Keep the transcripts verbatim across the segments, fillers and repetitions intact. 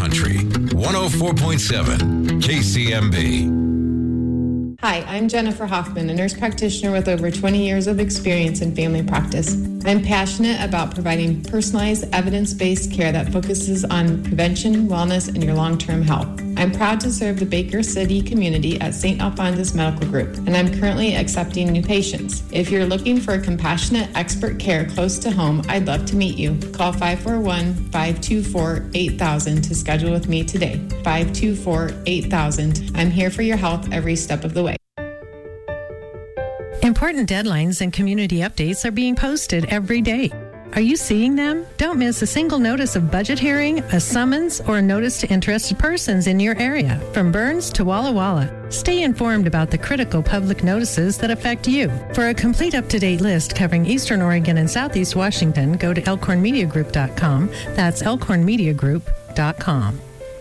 Country. one oh four point seven K C M B. Hi, I'm Jennifer Hoffman, a nurse practitioner with over twenty years of experience in family practice. I'm passionate about providing personalized, evidence-based care that focuses on prevention, wellness, and your long-term health. I'm proud to serve the Baker City community at Saint Alphonsus Medical Group, and I'm currently accepting new patients. If you're looking for compassionate, expert care close to home, I'd love to meet you. Call five four one, five two four, eight thousand to schedule with me today. five two four, eight thousand. I'm here for your health every step of the way. Important deadlines and community updates are being posted every day. Are you seeing them? Don't miss a single notice of budget hearing, a summons, or a notice to interested persons in your area, from Burns to Walla Walla. Stay informed about the critical public notices that affect you. For a complete up-to-date list covering Eastern Oregon and Southeast Washington, go to elkhorn media group dot com. That's elkhorn media group dot com.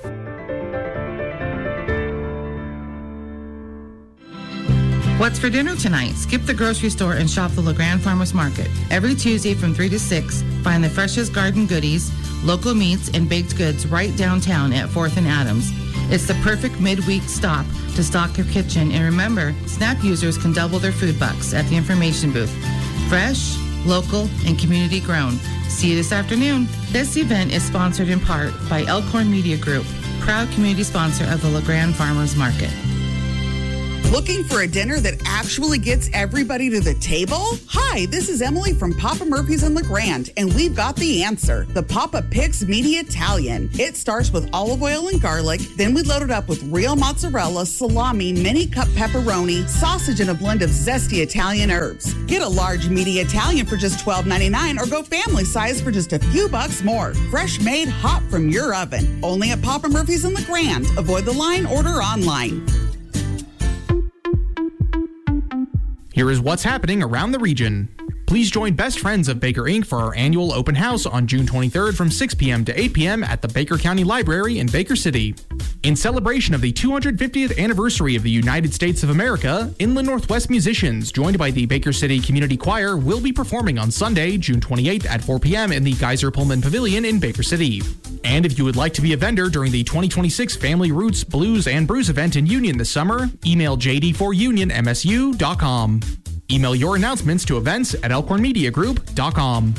What's for dinner tonight? Skip the grocery store and shop the LeGrand Farmers Market. Every Tuesday from three to six, find the freshest garden goodies, local meats, and baked goods right downtown at fourth and Adams. It's the perfect midweek stop to stock your kitchen. And remember, SNAP users can double their food bucks at the information booth. Fresh, local, and community grown. See you this afternoon. This event is sponsored in part by Elkhorn Media Group, proud community sponsor of the LeGrand Farmers Market. Looking for a dinner that actually gets everybody to the table? Hi, this is Emily from Papa Murphy's in LeGrand, and we've got the answer. The Papa Picks Meaty Italian. It starts with olive oil and garlic, then we load it up with real mozzarella, salami, mini cup pepperoni, sausage, and a blend of zesty Italian herbs. Get a large meaty Italian for just twelve ninety-nine or go family size for just a few bucks more. Fresh made, hot from your oven. Only at Papa Murphy's in LeGrand. Avoid the line, order online. Here is what's happening around the region. Please join Best Friends of Baker Incorporated for our annual open house on June twenty-third from six p.m. to eight p.m. at the Baker County Library in Baker City. In celebration of the two hundred fiftieth anniversary of the United States of America, Inland Northwest musicians, joined by the Baker City Community Choir, will be performing on Sunday, June twenty-eighth at four p.m. in the Geyser Pullman Pavilion in Baker City. And if you would like to be a vendor during the twenty twenty-six Family Roots, Blues, and Brews event in Union this summer, email j d four union m s u dot com. Email your announcements to events at elkhorn media group dot com.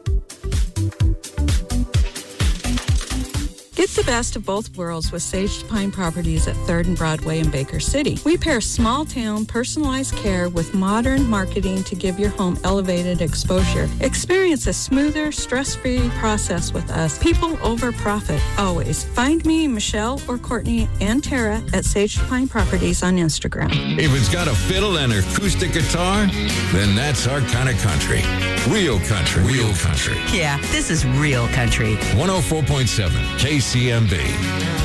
Get the best of both worlds with Sage to Pine Properties at third and Broadway in Baker City. We pair small-town, personalized care with modern marketing to give your home elevated exposure. Experience a smoother, stress-free process with us. People over profit, always. Find me, Michelle, or Courtney, and Tara at Sage to Pine Properties on Instagram. If it's got a fiddle and acoustic guitar, then that's our kind of country. Real country. Real country. Yeah, this is real country. one oh four point seven K C M B.